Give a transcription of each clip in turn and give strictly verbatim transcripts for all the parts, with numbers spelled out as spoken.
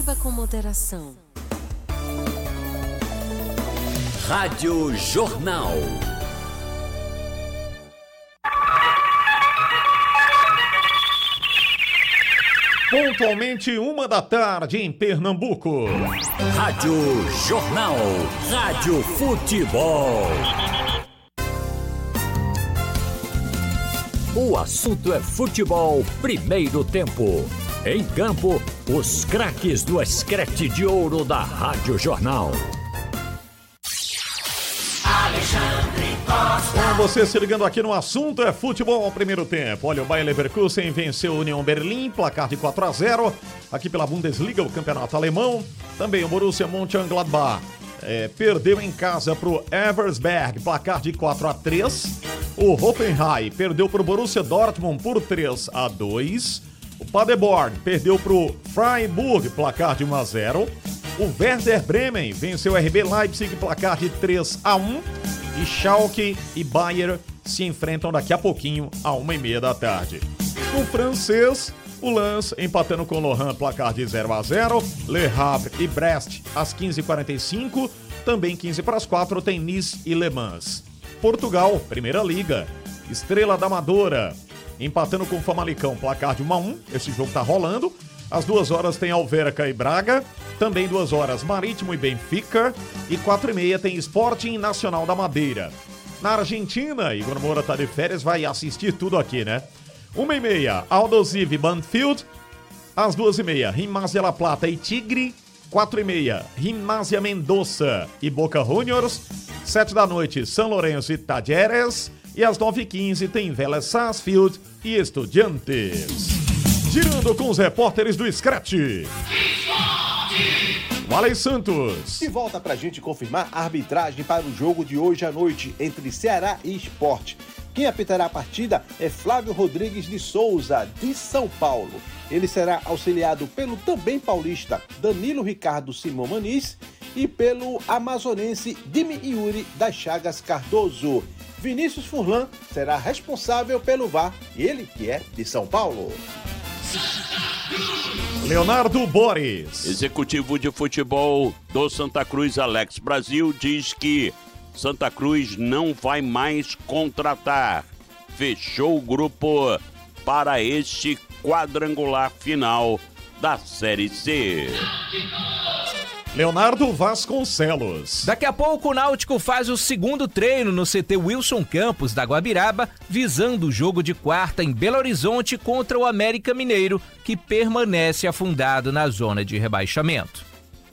Beba com moderação. Rádio Jornal. Pontualmente uma da tarde em Pernambuco. Rádio Jornal. Rádio Futebol. O assunto é futebol, primeiro tempo. Em campo, os craques do Escrete de Ouro da Rádio Jornal. Alexandre Costa. Com você se ligando aqui no assunto é futebol, primeiro tempo. Olha, o Bayer Leverkusen venceu o Union Berlim, placar de quatro a zero. Aqui pela Bundesliga, o campeonato alemão. Também o Borussia Mönchengladbach é, perdeu em casa para o Eversberg, placar de quatro a três. O Hoffenheim perdeu para o Borussia Dortmund por três a dois. O Paderborn perdeu para o Freiburg, placar de um a zero. O Werder Bremen venceu o R B Leipzig, placar de três a um. E Schalke e Bayern se enfrentam daqui a pouquinho, a uma e meia da tarde. No francês, o Lens empatando com o Lorient, placar de zero a zero. Le Havre e Brest às quinze e quarenta e cinco. Também quinze para as quatro tem Nice e Le Mans. Portugal, Primeira Liga. Estrela da Amadora empatando com o Famalicão, placar de um a um. Esse jogo tá rolando. Às duas horas tem Alverca e Braga. Também duas horas Marítimo e Benfica. E quatro e meia tem Sporting Nacional da Madeira. Na Argentina, Igor Moura tá de férias, vai assistir tudo aqui, né? Uma e meia, Aldosivi e Banfield. Às duas e meia, Gimnasia La Plata e Tigre. Quatro e meia, Gimnasia Mendoza e Boca Juniors. Sete da noite, São Lourenço e Talleres. E às nove e quinze tem Vélez Sarsfield e Estudiantes. Girando com os repórteres do Scratch. Waley Santos. De volta pra gente confirmar a arbitragem para o jogo de hoje à noite entre Ceará e Sport. Quem apitará a partida é Flávio Rodrigues de Souza, de São Paulo. Ele será auxiliado pelo também paulista Danilo Ricardo Simão Maniz e pelo amazonense Dimi Yuri das Chagas Cardoso. Vinícius Furlan será responsável pelo V A R, ele que é de São Paulo. Leonardo Boris. Executivo de futebol do Santa Cruz, Alex Brasil, diz que Santa Cruz não vai mais contratar. Fechou o grupo para este quadrangular final da Série C. Leonardo Vasconcelos. Daqui a pouco o Náutico faz o segundo treino no C T Wilson Campos da Guabiraba, visando o jogo de quarta em Belo Horizonte contra o América Mineiro, que permanece afundado na zona de rebaixamento.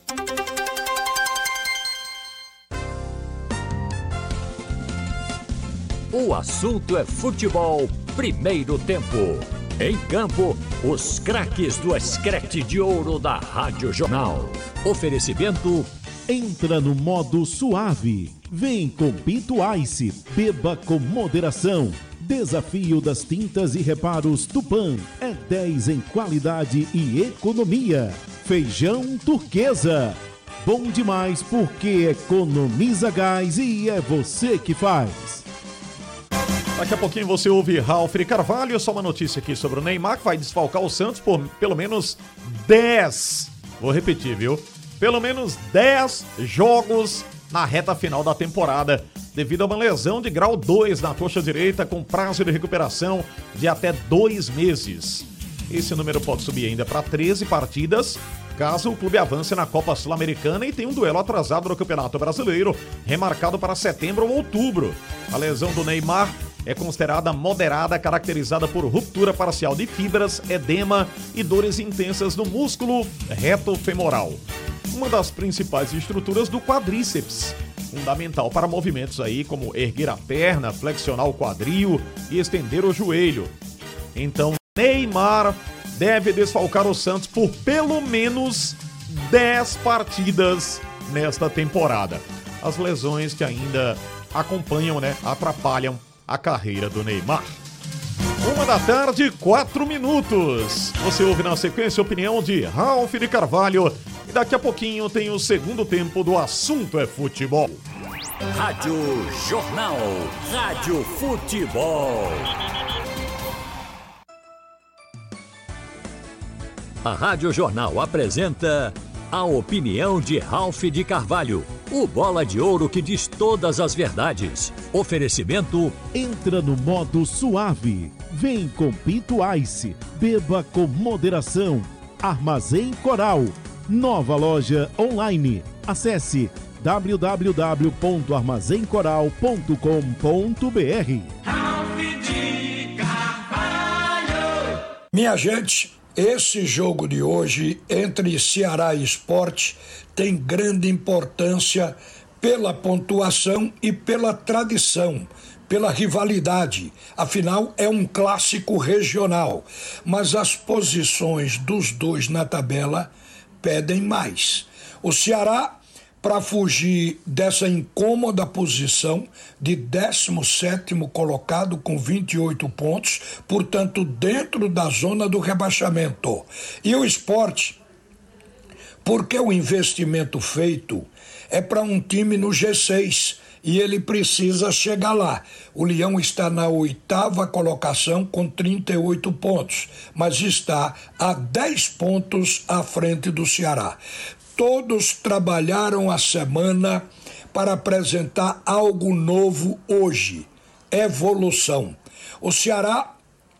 O assunto é futebol, primeiro tempo. Em campo, os craques do Escrete de Ouro da Rádio Jornal. Oferecimento. Entra no modo suave. Vem com Pinto Ice. Beba com moderação. Desafio das tintas e reparos Tupã. É dez em qualidade e economia. Feijão Turquesa. Bom demais porque economiza gás e é você que faz. Daqui a pouquinho você ouve Ralf Carvalho. Só uma notícia aqui sobre o Neymar, que vai desfalcar o Santos por pelo menos dez. Vou repetir, viu? Pelo menos dez jogos na reta final da temporada, devido a uma lesão de grau dois na coxa direita, com prazo de recuperação de até dois meses. Esse número pode subir ainda para treze partidas, caso o clube avance na Copa Sul-Americana e tenha um duelo atrasado no Campeonato Brasileiro, remarcado para setembro ou outubro. A lesão do Neymar é considerada moderada, caracterizada por ruptura parcial de fibras, edema e dores intensas no músculo reto femoral. Uma das principais estruturas do quadríceps, fundamental para movimentos aí como erguer a perna, flexionar o quadril e estender o joelho. Então, Neymar deve desfalcar o Santos por pelo menos dez partidas nesta temporada. As lesões que ainda acompanham, né, atrapalham a carreira do Neymar. Uma da tarde, quatro minutos. Você ouve na sequência a opinião de Ralf de Carvalho. E daqui a pouquinho tem o segundo tempo do Assunto é Futebol. Rádio Jornal. Rádio Futebol. A Rádio Jornal apresenta a opinião de Ralph de Carvalho, o bola de ouro que diz todas as verdades. Oferecimento. Entra no modo suave. Vem com Pinto Ice. Beba com moderação. Armazém Coral. Nova loja online. Acesse w w w ponto armazém coral ponto com ponto b r. Ralph de Carvalho. Minha gente, esse jogo de hoje entre Ceará e Sport tem grande importância pela pontuação e pela tradição, pela rivalidade. Afinal, é um clássico regional, mas as posições dos dois na tabela pedem mais. O Ceará, para fugir dessa incômoda posição de décimo sétimo colocado com vinte e oito pontos, portanto dentro da zona do rebaixamento. E o Sport, porque o investimento feito é para um time no G seis e ele precisa chegar lá. O Leão está na oitava colocação com trinta e oito pontos, mas está a dez pontos à frente do Ceará. Todos trabalharam a semana para apresentar algo novo hoje, evolução. O Ceará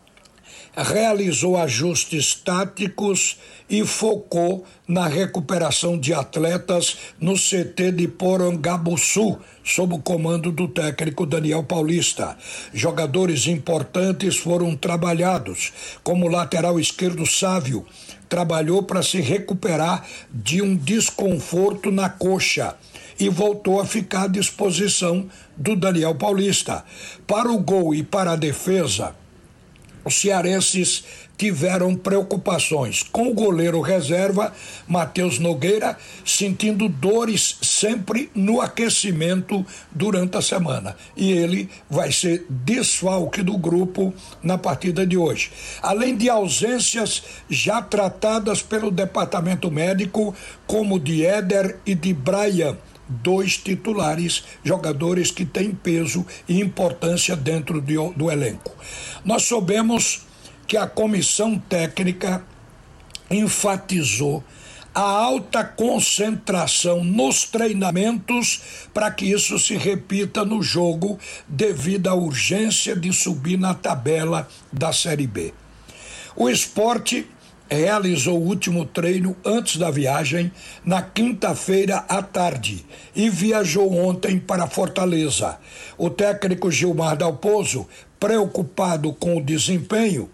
realizou ajustes táticos e focou na recuperação de atletas no C T de Porangabuçu, sob o comando do técnico Daniel Paulista. Jogadores importantes foram trabalhados, como o lateral esquerdo Sávio, trabalhou para se recuperar de um desconforto na coxa e voltou a ficar à disposição do Daniel Paulista. Para o gol e para a defesa, os cearenses tiveram preocupações com o goleiro reserva, Matheus Nogueira, sentindo dores sempre no aquecimento durante a semana. E ele vai ser desfalque do grupo na partida de hoje. Além de ausências já tratadas pelo departamento médico, como de Éder e de Brian, dois titulares, jogadores que têm peso e importância dentro de, do elenco. Nós soubemos que a comissão técnica enfatizou a alta concentração nos treinamentos para que isso se repita no jogo devido à urgência de subir na tabela da Série B. O Sport realizou o último treino antes da viagem na quinta-feira à tarde e viajou ontem para Fortaleza. O técnico Gilmar Dalpozo, preocupado com o desempenho,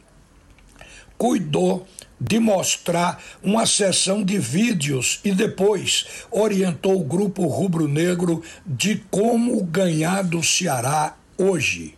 cuidou de mostrar uma sessão de vídeos e depois orientou o grupo rubro-negro de como ganhar do Ceará hoje.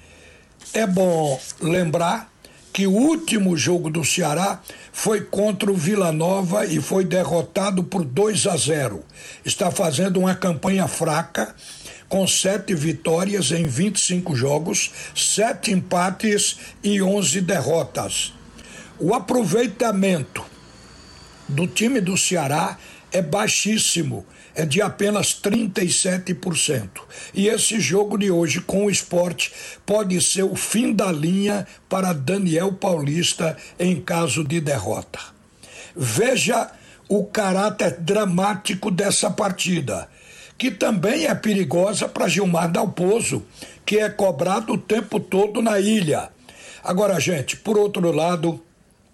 É bom lembrar que o último jogo do Ceará foi contra o Vila Nova e foi derrotado por dois a zero. Está fazendo uma campanha fraca, com sete vitórias em vinte e cinco jogos, sete empates e onze derrotas. O aproveitamento do time do Ceará é baixíssimo, é de apenas trinta e sete por cento. E esse jogo de hoje com o Sport pode ser o fim da linha para Daniel Paulista em caso de derrota. Veja o caráter dramático dessa partida, que também é perigosa para Gilmar Dalpozo, que é cobrado o tempo todo na ilha. Agora, gente, por outro lado,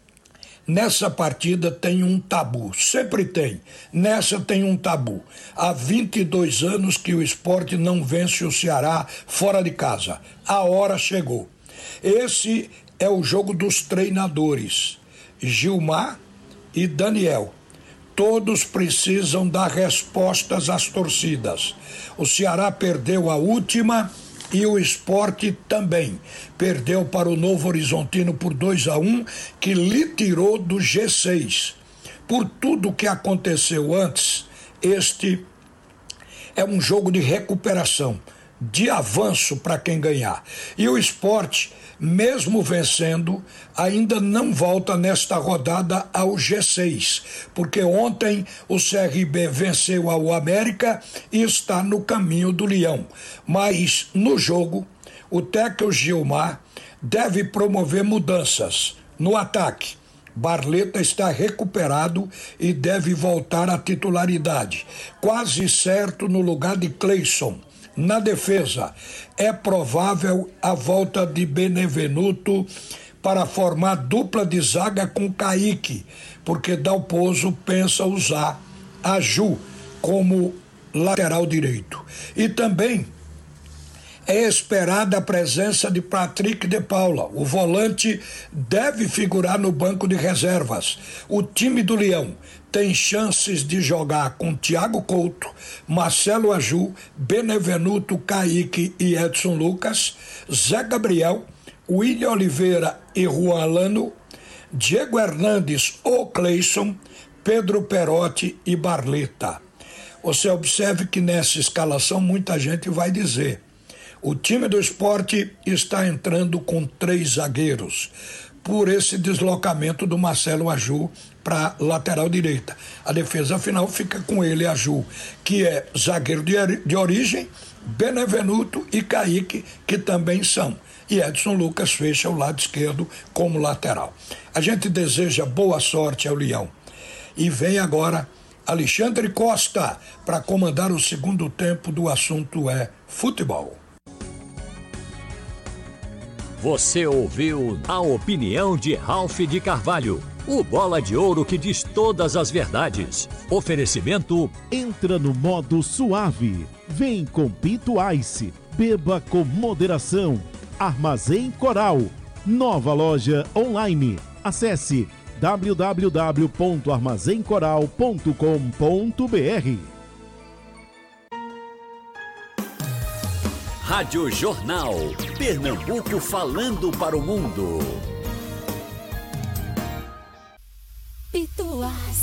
nessa partida tem um tabu, sempre tem, nessa tem um tabu. Há vinte e dois anos que o Sport não vence o Ceará fora de casa. A hora chegou. Esse é o jogo dos treinadores, Gilmar e Daniel. Todos precisam dar respostas às torcidas. O Ceará perdeu a última e o Sport também. Perdeu para o Novo Horizontino por dois a um, que lhe tirou do G seis. Por tudo que aconteceu antes, este é um jogo de recuperação, de avanço para quem ganhar. E o Sport, mesmo vencendo, ainda não volta nesta rodada ao G seis, porque ontem o C R B venceu ao América e está no caminho do Leão. Mas no jogo, o técnico Gilmar deve promover mudanças no ataque. Barleta está recuperado e deve voltar à titularidade, quase certo no lugar de Cleison. Na defesa, é provável a volta de Benevenuto para formar dupla de zaga com Kaique, porque Dalpozo pensa usar Aju como lateral direito. E também é esperada a presença de Patrick de Paula. O volante deve figurar no banco de reservas. O time do Leão tem chances de jogar com Thiago Couto, Marcelo Aju, Benevenuto, Kaique e Edson Lucas, Zé Gabriel, William Oliveira e Juan Alano, Diego Hernandes ou Cleison, Pedro Perotti e Barleta. Você observe que nessa escalação muita gente vai dizer: o time do Sport está entrando com três zagueiros, por esse deslocamento do Marcelo Aju para lateral direita. A defesa final fica com ele, Aju, que é zagueiro de, de origem, Benevenuto e Kaique, que também são. E Edson Lucas fecha o lado esquerdo como lateral. A gente deseja boa sorte ao Leão. E vem agora Alexandre Costa para comandar o segundo tempo do Assunto é Futebol. Você ouviu a opinião de Ralph de Carvalho, o bola de ouro que diz todas as verdades. Oferecimento: entra no modo suave. Vem com Pinto Ice. Beba com moderação. Armazém Coral. Nova loja online. Acesse w w w ponto armazém coral ponto com ponto b r. Rádio Jornal. Pernambuco falando para o mundo.